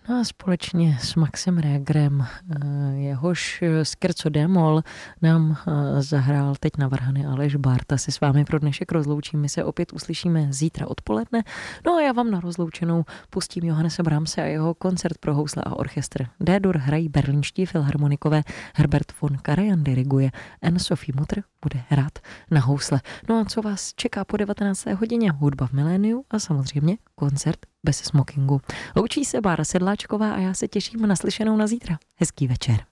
No a společně s Maxem Regerem, jehož Scherzo d-moll nám zahrál teď na varhany Aleš Bárta, se s vámi pro dnešek rozloučím. My se opět uslyšíme zítra odpoledne. No a já vám na rozloučenou pustím Johannese Brahmse a jeho koncert pro housle a orchestr. D-dur hrají berlínští filharmonikové, Herbert von Karajan diriguje, Sophie Mutter bude hrát na housle. No a co vás čeká po 19. hodině? Hudba v miléniu a samozřejmě koncert bez smokingu. Loučí se Bára Sedláčková a já se těším na slyšenou na zítra. Hezký večer.